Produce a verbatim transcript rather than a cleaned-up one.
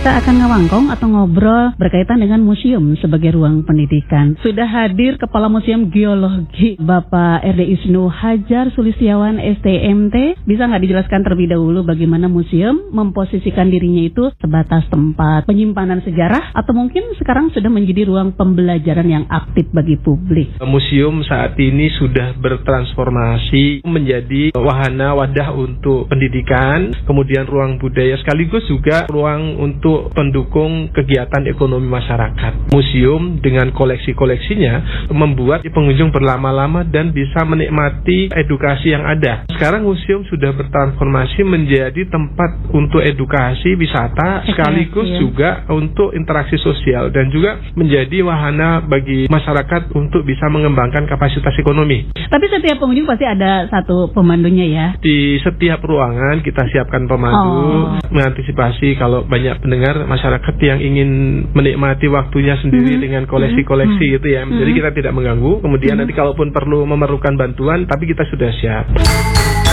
kita akan ngawangkong atau ngobrol berkaitan dengan museum sebagai ruang pendidikan. Sudah hadir Kepala Museum Geologi Bapak R D Isnu Hajar Sulistiawan S T M T. Bisa nggak dijelaskan terlebih dahulu bagaimana museum memposisikan dirinya itu sebatas tempat penyimpanan sejarah atau mungkin sekarang sudah menjadi ruang pembelajaran yang aktif bagi publik? Museum saat ini sudah bertransformasi menjadi wahana wadah untuk pendidikan, kemudian ruang budaya sekaligus juga ruang untuk pendukung kegiatan ekonomi masyarakat. Museum dengan koleksi-koleksinya membuat pengunjung berlama-lama dan bisa menikmati edukasi yang ada. Sekarang museum sudah bertransformasi menjadi tempat untuk edukasi, wisata, sekaligus ya. juga untuk interaksi sosial dan juga menjadi wahana bagi masyarakat untuk bisa mengembangkan kapasitas ekonomi. Tapi setiap pengunjung pasti ada satu pemandunya ya? Di setiap ruangan kita siapkan pemandu, oh. mengantisipasi kalau banyak pendengar masyarakat yang ingin menikmati waktunya sendiri mm-hmm. dengan koleksi-koleksi mm-hmm. gitu ya. Jadi mm-hmm. kita tidak mengganggu. Kemudian mm-hmm. nanti kalaupun perlu memerlukan bantuan, tapi kita sudah siap.